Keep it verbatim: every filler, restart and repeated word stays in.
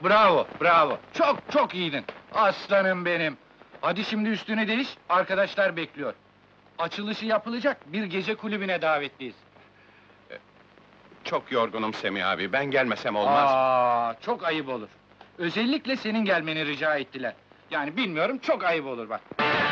bravo, bravo. Çok çok iyiydin. Aslanım benim. Hadi şimdi üstünü değiş, arkadaşlar bekliyor. Açılışı yapılacak, bir gece kulübüne davetliyiz. Çok yorgunum Semih abi, ben gelmesem olmaz. Aa, çok ayıp olur. Özellikle senin gelmeni rica ettiler. Yani bilmiyorum, çok ayıp olur bak.